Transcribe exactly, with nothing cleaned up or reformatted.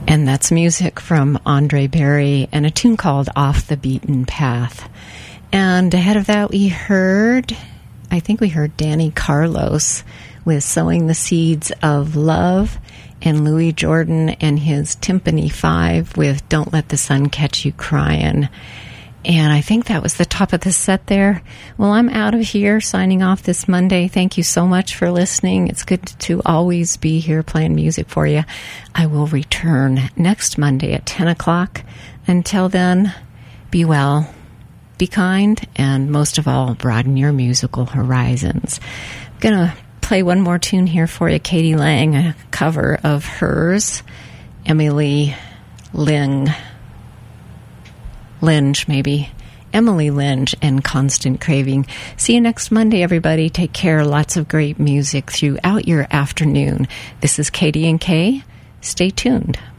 And that's music from Andre Berry and a tune called Off the Beaten Path. And ahead of that, we heard, I think we heard Danny Carlos with Sowing the Seeds of Love, and Louis Jordan and his Timpani Five with Don't Let the Sun Catch You Crying. And I think that was the top of the set there. Well, I'm out of here, signing off this Monday. Thank you so much for listening. It's good to always be here playing music for you. I will return next Monday at ten o'clock. Until then, be well, be kind, and most of all, broaden your musical horizons. I'm going to play one more tune here for you. Katie Lang, a cover of hers. Emily Ling. Lynch, maybe. Emily Lynch and Constant Craving. See you next Monday, everybody. Take care. Lots of great music throughout your afternoon. This is Katie and Kay. Stay tuned.